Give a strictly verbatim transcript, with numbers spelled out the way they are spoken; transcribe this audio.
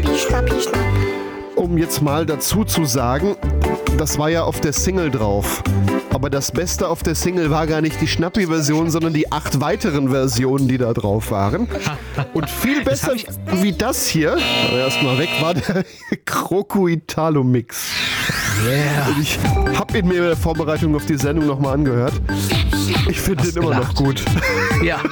Schnappi, Schnappi, Schnapp. Um jetzt mal dazu zu sagen, das war ja auf der Single drauf. Aber das Beste auf der Single war gar nicht die Schnappi-Version, sondern die acht weiteren Versionen, die da drauf waren. Und viel besser das wie das hier, erstmal weg, war der Croco Italo-Mix. Yeah. Und ich habe ihn mir in der Vorbereitung auf die Sendung nochmal angehört. Ich finde den immer noch gut. Ja,